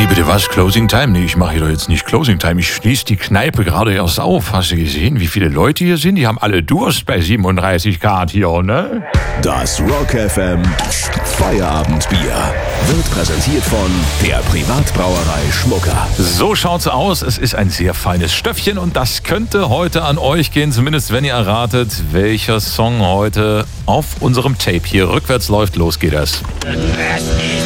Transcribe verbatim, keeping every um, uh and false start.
bitte was? Closing Time? Nee, ich mache hier doch jetzt nicht Closing Time. Ich schließe die Kneipe gerade erst auf. Hast du gesehen, wie viele Leute hier sind? Die haben alle Durst bei siebenunddreißig Grad hier, ne? Das Rock F M Feierabendbier wird präsentiert von der Privatbrauerei Schmucker. So schaut's aus. Es ist ein sehr feines Stöffchen und das könnte heute an euch gehen, zumindest wenn ihr erratet, welcher Song heute auf unserem Tape hier rückwärts läuft. Los geht es.